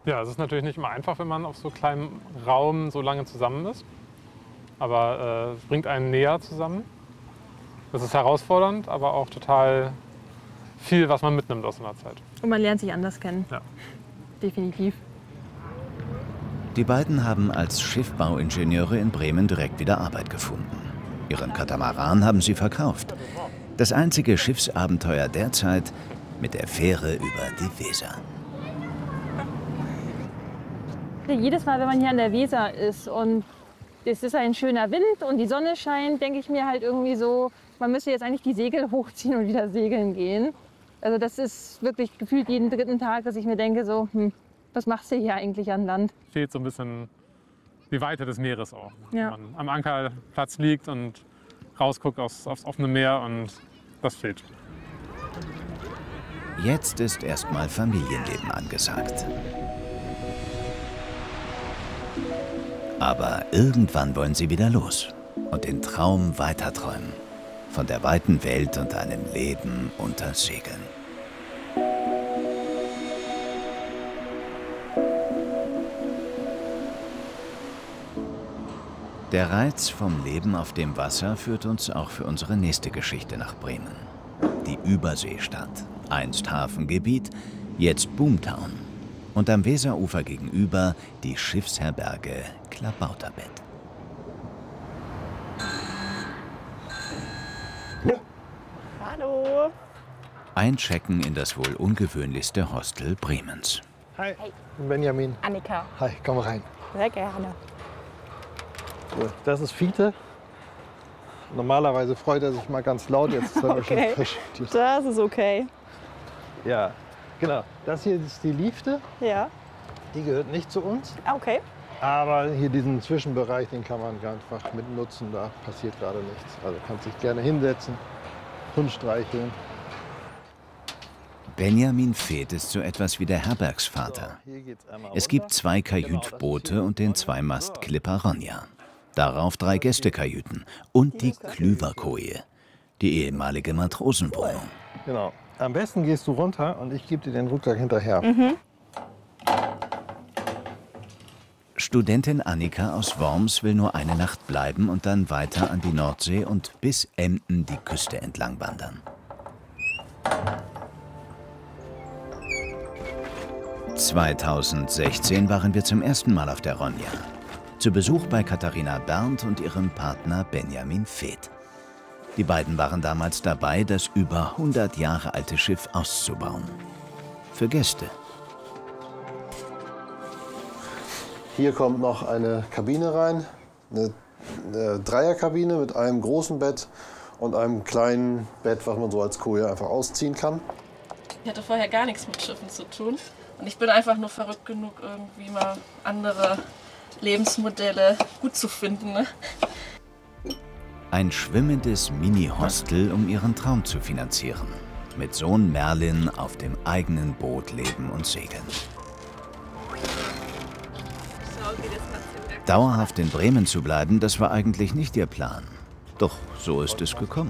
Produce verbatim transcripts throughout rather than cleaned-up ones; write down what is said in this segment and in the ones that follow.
Ja, es ist natürlich nicht immer einfach, wenn man auf so kleinem Raum so lange zusammen ist. Aber äh, es bringt einen näher zusammen. Das ist herausfordernd, aber auch total viel, was man mitnimmt aus so einer Zeit. Und man lernt sich anders kennen. Ja. Definitiv. Die beiden haben als Schiffbauingenieure in Bremen direkt wieder Arbeit gefunden. Ihren Katamaran haben sie verkauft. Das einzige Schiffsabenteuer derzeit mit der Fähre über die Weser. Jedes Mal, wenn man hier an der Weser ist und es ist ein schöner Wind und die Sonne scheint, denke ich mir halt irgendwie so, man müsste jetzt eigentlich die Segel hochziehen und wieder segeln gehen. Also das ist wirklich gefühlt jeden dritten Tag, dass ich mir denke so, hm, was machst du hier eigentlich an Land? Fehlt so ein bisschen die Weite des Meeres auch. Ja. Wenn man am Ankerplatz liegt und rausguckt aufs, aufs offene Meer und das fehlt. Jetzt ist erstmal Familienleben angesagt. Aber irgendwann wollen sie wieder los und den Traum weiterträumen. Von der weiten Welt und einem Leben unter Segeln. Der Reiz vom Leben auf dem Wasser führt uns auch für unsere nächste Geschichte nach Bremen. Die Überseestadt, einst Hafengebiet, jetzt Boomtown. Und am Weserufer gegenüber die Schiffsherberge Klabauterbett. Hallo. Einchecken in das wohl ungewöhnlichste Hostel Bremens. Hi, Benjamin. Annika. Hi, komm rein. Sehr gerne. So, das ist Fiete. Normalerweise freut er sich mal ganz laut, jetzt ist er Okay. schon verschüttet. Das ist okay. Ja, genau. Das hier ist die Liefde. Ja. Die gehört nicht zu uns. Ah, okay. Aber hier diesen Zwischenbereich, den kann man einfach mitnutzen. Da passiert gerade nichts. Also kann sich gerne hinsetzen, Hund streicheln. Benjamin Feeth ist so etwas wie der Herbergsvater. Hier geht's einmal Es runter. gibt zwei Kajütboote und den Zweimast-Clipper Ronja. Darauf drei Gästekajüten und die Klüverkoje, die ehemalige Matrosenwohnung. Genau. Am besten gehst du runter und ich gebe dir den Rucksack hinterher. Mhm. Studentin Annika aus Worms will nur eine Nacht bleiben und dann weiter an die Nordsee und bis Emden die Küste entlang wandern. zweitausendsechzehn waren wir zum ersten Mal auf der Ronja. Zu Besuch bei Katharina Berndt und ihrem Partner Benjamin Feeth. Die beiden waren damals dabei, das über hundert Jahre alte Schiff auszubauen. Für Gäste. Hier kommt noch eine Kabine rein, eine, eine Dreierkabine mit einem großen Bett und einem kleinen Bett, was man so als Koje einfach ausziehen kann. Ich hatte vorher gar nichts mit Schiffen zu tun und ich bin einfach nur verrückt genug, irgendwie mal andere Lebensmodelle gut zu finden. Ne? Ein schwimmendes Mini-Hostel, um ihren Traum zu finanzieren. Mit Sohn Merlin auf dem eigenen Boot leben und segeln. Dauerhaft in Bremen zu bleiben, das war eigentlich nicht ihr Plan. Doch so ist es gekommen.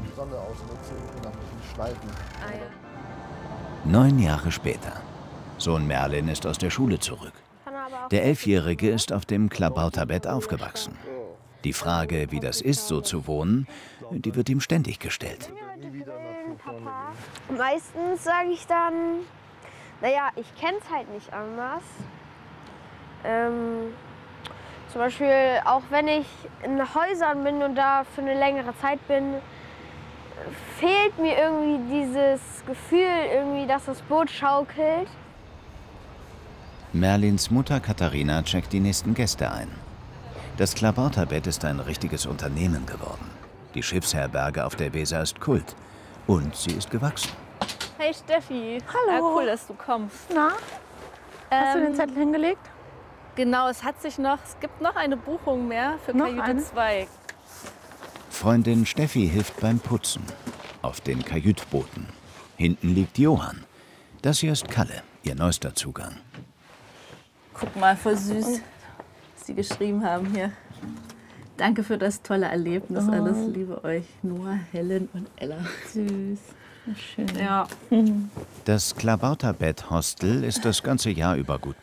Neun Jahre später. Sohn Merlin ist aus der Schule zurück. Der Elfjährige ist auf dem Klabauterbett aufgewachsen. Die Frage, wie das ist, so zu wohnen, die wird ihm ständig gestellt. Meistens sage ich dann, naja, ich kenne es halt nicht anders. Ähm, zum Beispiel auch wenn ich in Häusern bin und da für eine längere Zeit bin, fehlt mir irgendwie dieses Gefühl, irgendwie, dass das Boot schaukelt. Merlins Mutter Katharina checkt die nächsten Gäste ein. Das Klabauterbett ist ein richtiges Unternehmen geworden. Die Schiffsherberge auf der Weser ist Kult. Und sie ist gewachsen. Hey Steffi. Hallo. Ja, cool, dass du kommst. Na, hast du Ähm, den Zettel hingelegt? Genau, es hat sich noch, es gibt noch eine Buchung mehr für Noch Kajüte eine? zwei. Freundin Steffi hilft beim Putzen. Auf den Kajütbooten. Hinten liegt Johann. Das hier ist Kalle, ihr neuester Zugang. Guck mal, voll süß, was sie geschrieben haben hier. Danke für das tolle Erlebnis. Oh. Alles Liebe euch, Noah, Helen und Ella. Süß. Schön. Ja. Das Klabauterbett-Hostel ist das ganze Jahr über gut